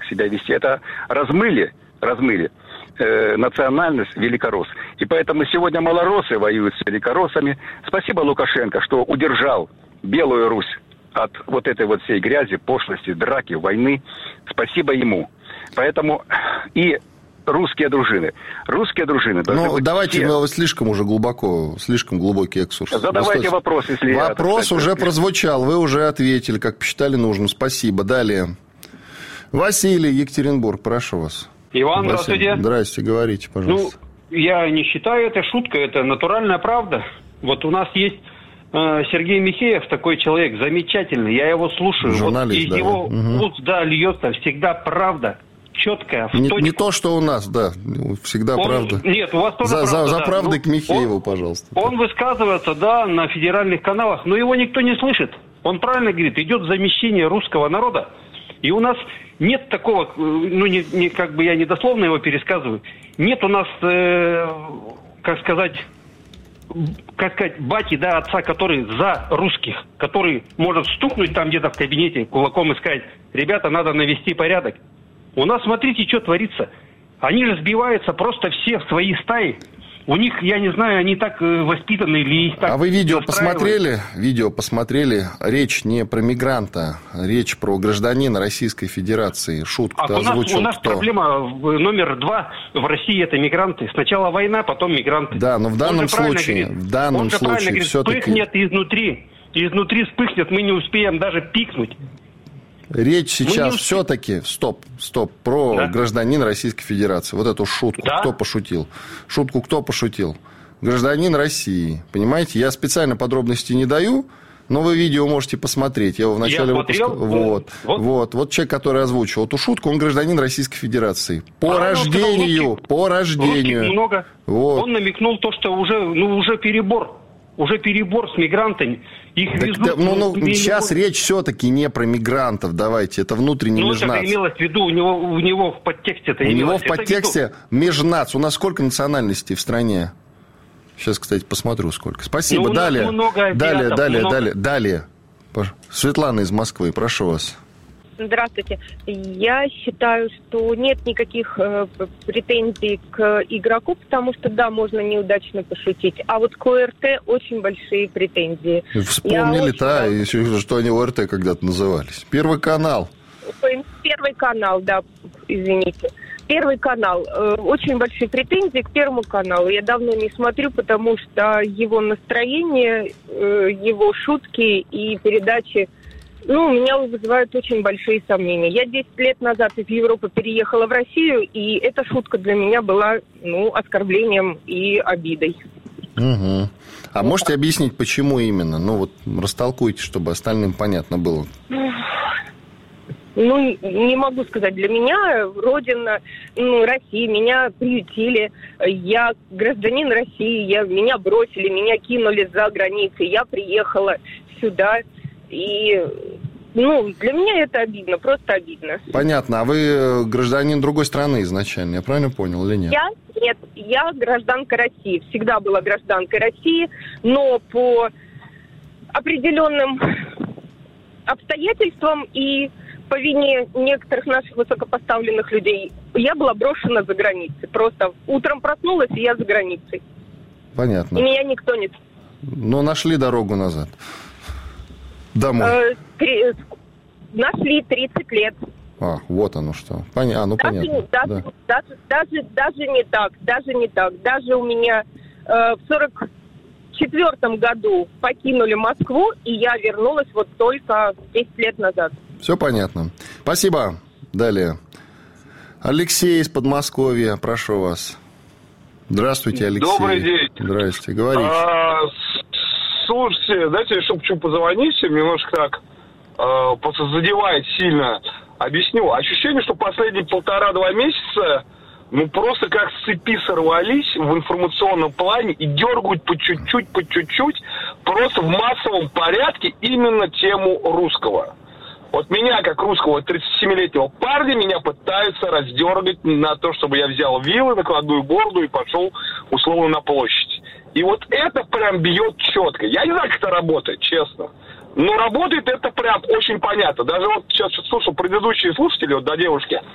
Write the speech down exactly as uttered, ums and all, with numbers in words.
себя вести. Это размыли, размыли э, национальность великоросс. И поэтому сегодня малороссы воюют с великороссами. Спасибо Лукашенко, что удержал Белую Русь от вот этой вот всей грязи, пошлости, драки, войны. Спасибо ему. Поэтому и русские дружины. Русские дружины должны Ну, быть давайте, все... вы слишком уже глубоко, слишком глубокий экскурс. Задавайте Достаточно. вопрос, если я... Вопрос я, уже сказать, прозвучал, вы уже ответили, как посчитали нужным. Спасибо. Далее. Василий, Екатеринбург, прошу вас. Иван, Василий, здравствуйте. Здрасте, говорите, пожалуйста. Ну, я не считаю это шуткой, это натуральная правда. Вот у нас есть э, Сергей Михеев, такой человек замечательный, я его слушаю. Журналист, вот из да. его Угу. уст, да, льется всегда правда, четкая, в Не, точку. не то, что у нас, да, всегда Он- правда. Нет, у вас тоже За, правда. за, за да. правдой Ну, к Михееву, он, пожалуйста. Он высказывается, да, на федеральных каналах, но его никто не слышит. Он правильно говорит, идет замещение русского народа. И у нас нет такого, ну, не, не, как бы я не дословно его пересказываю, нет у нас, э, как сказать, как сказать, бати, да, отца, который за русских, который может стукнуть там где-то в кабинете кулаком и сказать: ребята, надо навести порядок. У нас, смотрите, что творится. Они же сбиваются просто все в свои стаи. У них, я не знаю, они так э, воспитаны или их так... А вы видео настраивают. посмотрели? Видео посмотрели. Речь не про мигранта, речь про гражданина Российской Федерации. Шутку-то А у нас, озвучил у нас кто? проблема номер два в России — это мигранты. Сначала война, потом мигранты. Да, но в данном Он же правильно случае, говорит, в данном он же случае правильно говорит, все-таки вспыхнет изнутри. Изнутри вспыхнет, мы не успеем даже пикнуть. речь сейчас не все-таки, стоп, стоп, про Да. гражданина Российской Федерации. Вот эту шутку Да. кто пошутил? Шутку кто пошутил? Гражданин России. Понимаете, я специально подробностей не даю, но вы видео можете посмотреть. Я его в начале Я выпуска... смотрел. Вот, вот. Вот. вот, человек, который озвучил эту шутку, он гражданин Российской Федерации. По А, рождению, ну, русских- по рождению. Русских много. Вот. Он намекнул то, что уже, ну, уже перебор. Уже перебор с мигрантами. Их Так, везут, да, ну, ну, перебор. сейчас речь все-таки не про мигрантов, давайте, это внутренний Ну, это межнац. имелось в виду, у него, у него в подтексте это У него имелось. в Это подтексте межнац. У нас сколько национальностей в стране? Сейчас, кстати, посмотрю, сколько. Спасибо. Ну, у нас далее, много далее, азиатов, далее, много. далее, далее. Пож- Светлана из Москвы, прошу вас. Здравствуйте. Я считаю, что нет никаких э, претензий к игроку, потому что, да, можно неудачно пошутить. А вот к ОРТ очень большие претензии. Вспомнили, очень да, рада. и еще, что они ОРТ когда-то назывались. Первый канал. Первый канал, да, извините. Первый канал. Э, очень большие претензии к Первому каналу. Я давно не смотрю, потому что его настроение, э, его шутки и передачи, ну, у меня вызывают очень большие сомнения. Я десять лет назад из Европы переехала в Россию, и эта шутка для меня была, ну, оскорблением и обидой. Угу. А можете объяснить, почему именно? Ну, вот растолкуйте, чтобы остальным понятно было. Ну, не могу сказать. Для меня родина, ну, Россия, меня приютили. Я гражданин России, я, меня бросили, меня кинули за границей. Я приехала сюда. И, ну, для меня это обидно, просто обидно. Понятно. А вы гражданин другой страны изначально, я правильно понял или нет? Я? Нет, я гражданка России. Всегда была гражданкой России, но по определенным обстоятельствам и по вине некоторых наших высокопоставленных людей я была брошена за границей. Просто утром проснулась, и я за границей. Понятно. И меня никто не... Но нашли дорогу назад. Домой. Э, три- нашли тридцать лет. А, вот оно что. Поня... А, ну Даже, понятно. даже, Да. даже, даже, даже не так, даже не так. Даже у меня э, в сорок четвертом году покинули Москву, и я вернулась вот только десять лет назад. Все понятно. Спасибо. Далее. Алексей из Подмосковья, прошу вас. Здравствуйте, Алексей. Добрый день. Здрасте, говорите. А, слушайте, дайте, чтобы что позвонить, немножко так а, просто задевает сильно. Объясню. Ощущение, что последние полтора-два месяца ну просто как с цепи сорвались в информационном плане и дергают по чуть-чуть, по чуть-чуть, просто в массовом порядке именно тему русского. Вот меня, как русского тридцатисемилетнего парня, меня пытаются раздергать на то, чтобы я взял вилы, накладную бороду и пошел условно на площадь. И вот это прям бьет четко. Я не знаю, как это работает, честно. Но работает это прям очень понятно. Даже вот сейчас слушал предыдущие слушатели, вот до девушки,